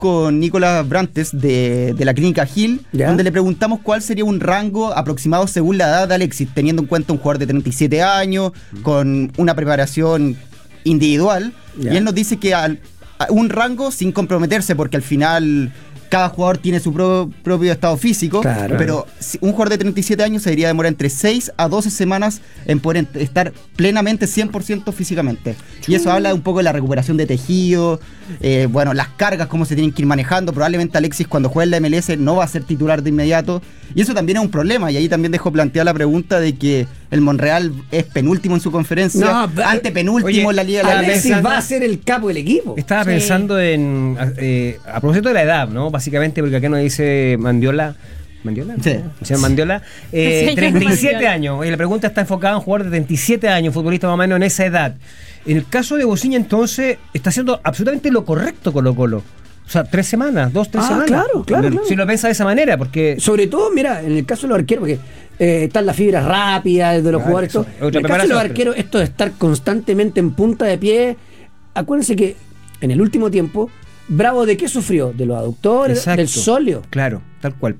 con Nicolás Brantes de la Clínica Gil, donde le preguntamos cuál sería un rango aproximado según la edad de Alexis, teniendo en cuenta un jugador de 37 años, con una preparación individual, y él nos dice que a un rango sin comprometerse, porque al final cada jugador tiene su propio estado físico, pero un jugador de 37 años se debería demorar entre 6 a 12 semanas en poder estar plenamente 100% físicamente. Y eso habla un poco de la recuperación de tejido, las cargas, cómo se tienen que ir manejando. Probablemente Alexis, cuando juegue en la MLS, no va a ser titular de inmediato, y eso también es un problema. Y ahí también dejo planteada la pregunta de que el Monreal es penúltimo en su conferencia, antepenúltimo en la Liga de la MLS. Alexis va a ser el capo del equipo. Estaba pensando en, a propósito de la edad, ¿no? Básicamente, porque acá nos dice Mandiola. ¿Mandiola? Sí. Señor Mandiola. 37 años. Oye, la pregunta está enfocada en un jugador de 37 años, futbolista más o menos en esa edad. En el caso de Bociña, entonces, está haciendo absolutamente lo correcto Colo-Colo. O sea, 3 semanas, 2, 3 semanas. Claro. Si lo piensa de esa manera, porque... Sobre todo, mira, en el caso de los arqueros, porque están las fibras rápidas de los jugadores. En el caso de los arqueros, esto de estar constantemente en punta de pie. Acuérdense que en el último tiempo, Bravo, ¿de qué sufrió? De los aductores, del sóleo. Claro, tal cual.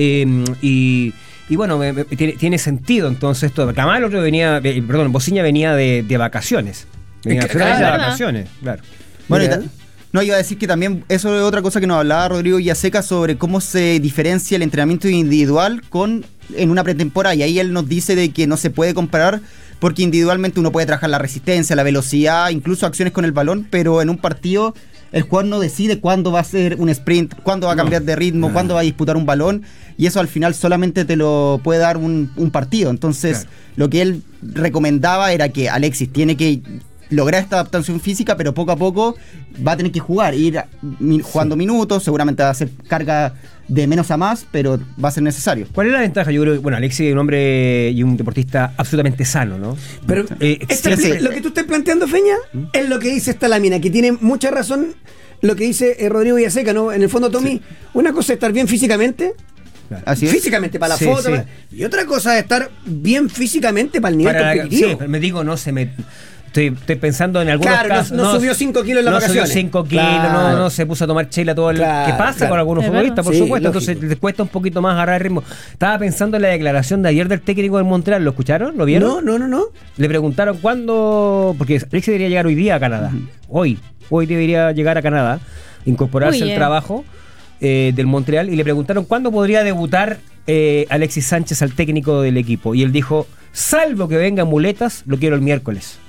Y bueno, tiene sentido entonces esto. Camal otro venía, Bociña venía de vacaciones. Venía de vacaciones, claro. Bueno, no, iba a decir que también eso es otra cosa que nos hablaba Rodrigo Villaseca sobre cómo se diferencia el entrenamiento individual en una pretemporada, y ahí él nos dice de que no se puede comparar porque individualmente uno puede trabajar la resistencia, la velocidad, incluso acciones con el balón, pero en un partido el jugador no decide cuándo va a hacer un sprint, cuándo va a cambiar de ritmo, cuándo va a disputar un balón, y eso al final solamente te lo puede dar un partido. Entonces, lo que él recomendaba era que Alexis tiene que lograr esta adaptación física, pero poco a poco va a tener que jugar, ir jugando minutos, seguramente va a hacer carga de menos a más, pero va a ser necesario. ¿Cuál es la ventaja? Yo creo que, Alexis es un hombre y un deportista absolutamente sano, ¿no? Pero lo que tú estás planteando, Feña, es lo que dice esta lámina, que tiene mucha razón lo que dice Rodrigo Villaseca, ¿no? En el fondo, Tommy, una cosa es estar bien físicamente, físicamente para la foto, y otra cosa es estar bien físicamente para el nivel competitivo. Sí, me digo, Estoy pensando en algunos casos. No subió 5 kilos en las vacaciones. No subió 5 kilos, no se puso a tomar chela todo ¿Qué pasa con algunos futbolistas, por supuesto? Lógico. Entonces les cuesta un poquito más agarrar el ritmo. Estaba pensando en la declaración de ayer del técnico del Montreal. ¿Lo escucharon? ¿Lo vieron? No. Le preguntaron cuándo. Porque Alexis debería llegar hoy día a Canadá. Hoy debería llegar a Canadá, incorporarse al trabajo del Montreal. Y le preguntaron cuándo podría debutar Alexis Sánchez al técnico del equipo. Y él dijo: salvo que vengan muletas, lo quiero el miércoles.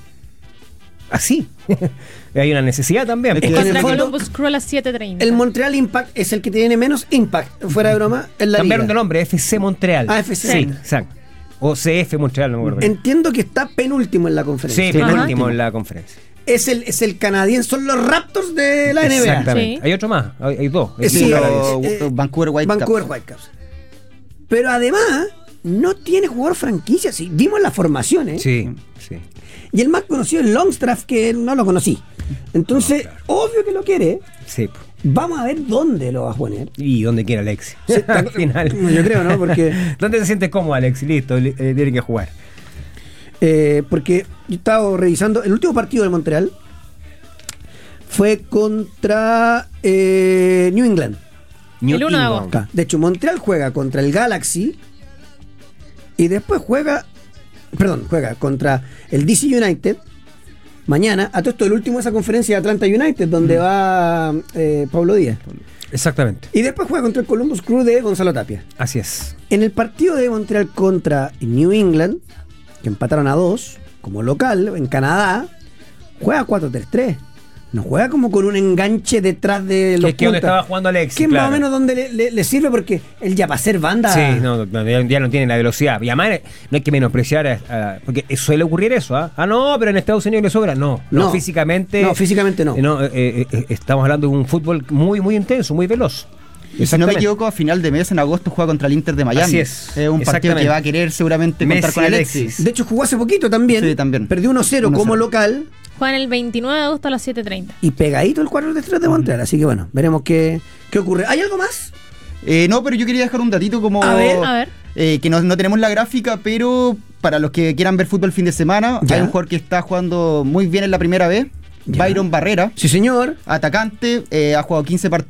Así. Hay una necesidad también. Contra Columbus Crew a las 7:30. El Montreal Impact es el que tiene menos impact, fuera de broma, en la cambiaron liga. de nombre, FC Montreal. FC. Sí, exacto. O CF Montreal, no me acuerdo. Entiendo que está penúltimo en la conferencia. Sí, penúltimo en la conferencia. Es el canadiense, son los Raptors de la NBA. Exactamente. Hay otro más, hay dos. Vancouver Whitecaps. Pero además, no tiene jugador franquicia. Sí, vimos las formaciones. Sí. Y el más conocido es Longstaff, que no lo conocí. Entonces, obvio que lo quiere. Sí. Vamos a ver dónde lo vas a poner. Y donde quiera Alexis. Al final. Yo creo, ¿no? Porque ¿dónde se siente cómodo Alexis? Listo, tiene que jugar. Porque yo estaba revisando. El último partido del Montreal fue contra New England. El 1 de agosto. De hecho, Montreal juega contra el Galaxy y después juega contra el DC United mañana. A todo esto, el último de esa conferencia de Atlanta United, donde va Pablo Díaz. Exactamente. Y después juega contra el Columbus Crew de Gonzalo Tapia. Así es. En el partido de Montreal contra New England, que empataron a 2, como local, en Canadá, juega 4-3-3. No juega como con un enganche detrás de los puntas. Que donde estaba jugando Alexis. Que más o menos donde le sirve, porque él ya para hacer banda. Sí, ya no tiene la velocidad. Y además no hay que menospreciar, porque suele ocurrir eso. No, pero en Estados Unidos le sobra. No, físicamente. No, físicamente no. Estamos hablando de un fútbol muy, muy intenso, muy veloz. Y si no me equivoco, a final de mes, en agosto, juega contra el Inter de Miami. Así es. Es un partido que va a querer seguramente contar con Alexis. De hecho, jugó hace poquito también. Sí, también. Perdió 1-0 como local. Juegan el 29 de agosto a las 7:30. Y pegadito el 4-3 de Montreal. Así que bueno, veremos qué ocurre. ¿Hay algo más? No, pero yo quería dejar un datito como... A ver. Que no tenemos la gráfica, pero para los que quieran ver fútbol el fin de semana, hay un jugador que está jugando muy bien en la primera vez, Byron Barrera. Sí, señor. Atacante, ha jugado 15 partidos.